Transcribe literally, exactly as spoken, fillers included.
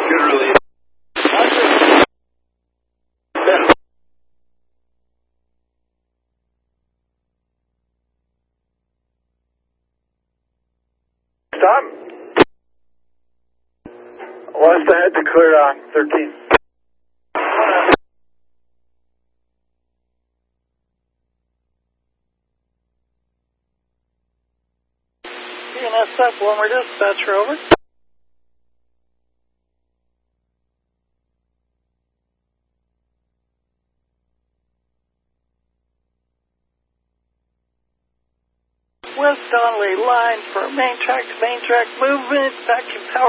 Generally. Stop. West ahead to clear on thirteen. P N S F, Wilmer dispatcher, over. West Donnelly line for main track to main track movement, vacuum power.